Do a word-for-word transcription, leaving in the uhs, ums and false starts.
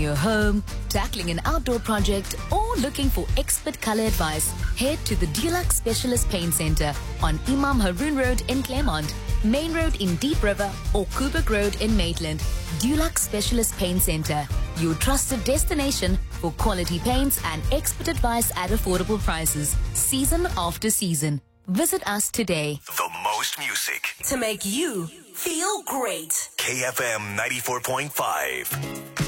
your home, tackling an outdoor project, or looking for expert color advice, head to the Dulux Specialist Paint Center on Imam Haroon Road in Claremont, Main Road in Deep River, or Kubrick Road in Maitland. Dulux Specialist Paint Center, your trusted destination for quality paints and expert advice at affordable prices, season after season. Visit us today. The most music to make you feel great. K F M ninety-four point five.